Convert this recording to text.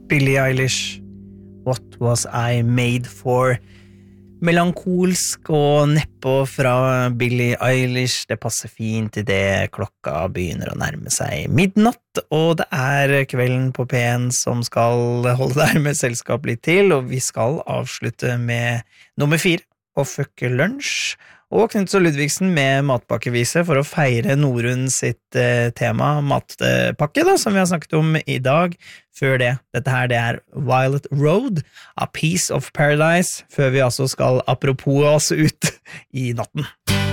Billie Eilish, What Was I Made For? Melankolsk og neppå fra Billie Eilish. Det passer fint I det klokka begynner å nærme seg midnatt, og det kvelden på P1 som skal holde deg med selskap litt til, og vi skal avslutte med nummer 4, og fuck lunsj, og Knut og Ludvigsen med matpakkevise for å feire Norun sitt tema matpakke da, som vi har snakket om I dag. Før det, dette her det Violet Road, A Piece of Paradise, før vi altså skal apropos oss ut I natten.